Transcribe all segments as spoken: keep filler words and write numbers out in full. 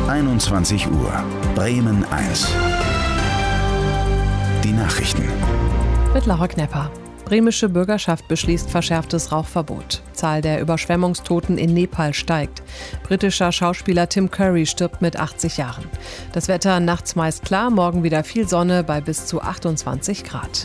einundzwanzig Uhr. Bremen eins. Die Nachrichten. Mit Laura Knepper. Bremische Bürgerschaft beschließt verschärftes Rauchverbot. Zahl der Überschwemmungstoten in Nepal steigt. Britischer Schauspieler Tim Curry stirbt mit achtzig Jahren. Das Wetter nachts meist klar, morgen wieder viel Sonne bei bis zu achtundzwanzig Grad.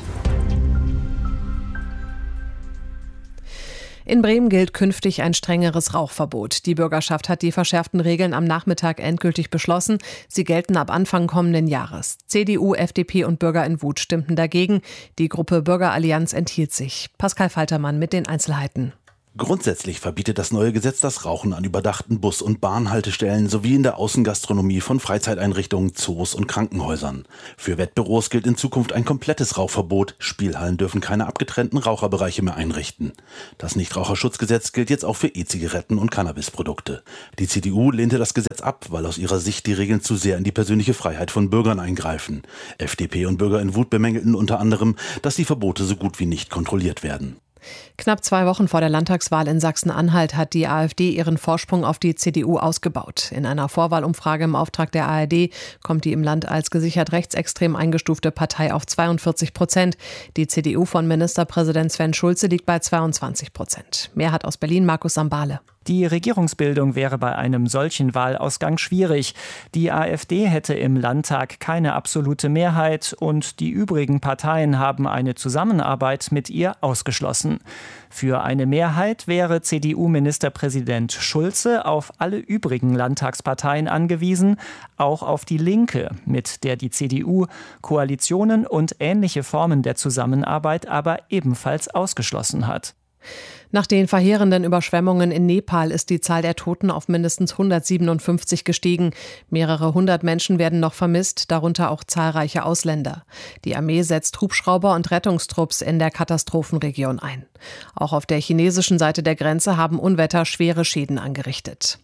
In Bremen gilt künftig ein strengeres Rauchverbot. Die Bürgerschaft hat die verschärften Regeln am Nachmittag endgültig beschlossen. Sie gelten ab Anfang kommenden Jahres. C D U, F D P und Bürger in Wut stimmten dagegen. Die Gruppe Bürgerallianz enthielt sich. Pascal Faltermann mit den Einzelheiten. Grundsätzlich verbietet das neue Gesetz das Rauchen an überdachten Bus- und Bahnhaltestellen sowie in der Außengastronomie von Freizeiteinrichtungen, Zoos und Krankenhäusern. Für Wettbüros gilt in Zukunft ein komplettes Rauchverbot. Spielhallen dürfen keine abgetrennten Raucherbereiche mehr einrichten. Das Nichtraucherschutzgesetz gilt jetzt auch für E-Zigaretten und Cannabisprodukte. Die C D U lehnte das Gesetz ab, weil aus ihrer Sicht die Regeln zu sehr in die persönliche Freiheit von Bürgern eingreifen. F D P und Bürger in Wut bemängelten unter anderem, dass die Verbote so gut wie nicht kontrolliert werden. Knapp zwei Wochen vor der Landtagswahl in Sachsen-Anhalt hat die AfD ihren Vorsprung auf die C D U ausgebaut. In einer Vorwahlumfrage im Auftrag der A R D kommt die im Land als gesichert rechtsextrem eingestufte Partei auf zweiundvierzig Prozent. Die C D U von Ministerpräsident Sven Schulze liegt bei zweiundzwanzig Prozent. Mehr hat aus Berlin Markus Sambale. Die Regierungsbildung wäre bei einem solchen Wahlausgang schwierig. Die AfD hätte im Landtag keine absolute Mehrheit und die übrigen Parteien haben eine Zusammenarbeit mit ihr ausgeschlossen. Für eine Mehrheit wäre C D U-Ministerpräsident Schulze auf alle übrigen Landtagsparteien angewiesen, auch auf die Linke, mit der die C D U Koalitionen und ähnliche Formen der Zusammenarbeit aber ebenfalls ausgeschlossen hat. Nach den verheerenden Überschwemmungen in Nepal ist die Zahl der Toten auf mindestens hundertsiebenundfünfzig gestiegen. Mehrere hundert Menschen werden noch vermisst, darunter auch zahlreiche Ausländer. Die Armee setzt Hubschrauber und Rettungstrupps in der Katastrophenregion ein. Auch auf der chinesischen Seite der Grenze haben Unwetter schwere Schäden angerichtet.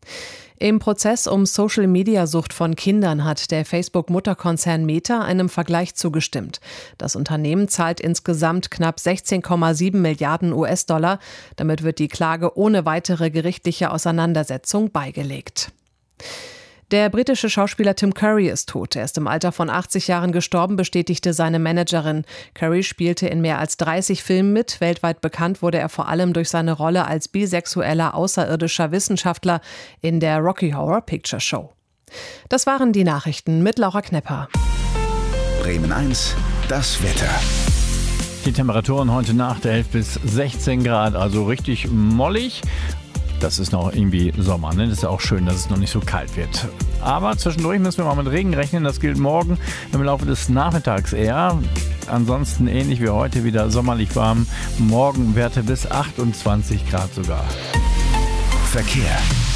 Im Prozess um Social-Media-Sucht von Kindern hat der Facebook-Mutterkonzern Meta einem Vergleich zugestimmt. Das Unternehmen zahlt insgesamt knapp sechzehn Komma sieben Milliarden U S-Dollar. Damit wird die Klage ohne weitere gerichtliche Auseinandersetzung beigelegt. Der britische Schauspieler Tim Curry ist tot. Er ist im Alter von achtzig Jahren gestorben, bestätigte seine Managerin. Curry spielte in mehr als dreißig Filmen mit. Weltweit bekannt wurde er vor allem durch seine Rolle als bisexueller außerirdischer Wissenschaftler in der Rocky Horror Picture Show. Das waren die Nachrichten mit Laura Knepper. Bremen eins, das Wetter. Die Temperaturen heute Nacht elf bis sechzehn Grad, also richtig mollig. Das ist noch irgendwie Sommer, ne? Das ist ja auch schön, dass es noch nicht so kalt wird. Aber zwischendurch müssen wir mal mit Regen rechnen. Das gilt morgen im Laufe des Nachmittags eher. Ansonsten ähnlich wie heute wieder sommerlich warm. Morgen Werte bis achtundzwanzig Grad sogar. Verkehr.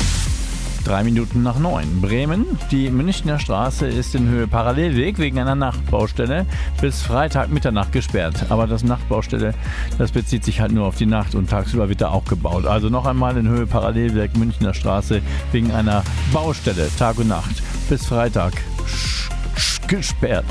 Drei Minuten nach neun. Bremen. Die Münchner Straße ist in Höhe Parallelweg wegen einer Nachtbaustelle bis Freitag Mitternacht gesperrt. Aber das Nachtbaustelle, das bezieht sich halt nur auf die Nacht und tagsüber wird da auch gebaut. Also noch einmal in Höhe Parallelweg Münchner Straße wegen einer Baustelle Tag und Nacht bis Freitag gesperrt.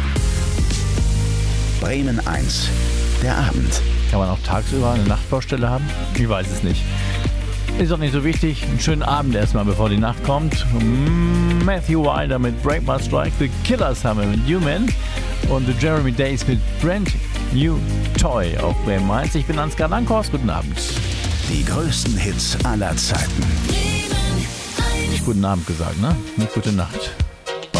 Bremen eins. Der Abend. Kann man auch tagsüber eine Nachtbaustelle haben? Ich weiß es nicht. Ist auch nicht so wichtig. Einen schönen Abend erstmal, bevor die Nacht kommt. Matthew Wilder mit Break My Strike. The Killers haben wir mit Human. Und The Jeremy Days mit Brand New Toy auf Bremen eins. Ich bin Ansgar Lankhorst. Guten Abend. Die größten Hits aller Zeiten. Nicht guten Abend gesagt, ne? Nicht gute Nacht.